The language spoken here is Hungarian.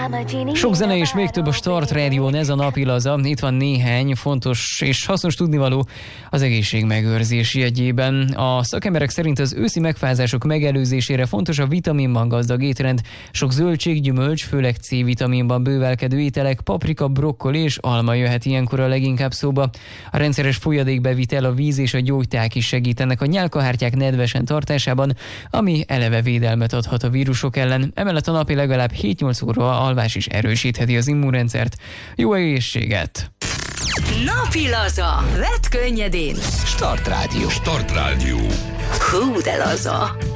Sok zene és még több a Start Rádión, ez a napi laza. Itt van néhány fontos és hasznos tudnivaló az egészség megőrzési jegyében. A szakemberek szerint az őszi megfázások megelőzésére fontos a vitaminban gazdag étrend. Sok zöldség, gyümölcs, főleg C-vitaminban bővelkedő ételek, paprika, brokkoli és alma jöhet ilyenkor a leginkább szóba. A rendszeres folyadékbevitel, a víz és a gyógyták is segítenek a nyálkahártyák nedvesen tartásában, ami eleve védelmet adhat a vírusok ellen. Emellett a napi legalább 7-8 óra alvás is erősítheti az immunrendszert. Jó egészséget! Napi laza. Vedd könnyedén. Start Rádió. Hú, de laza.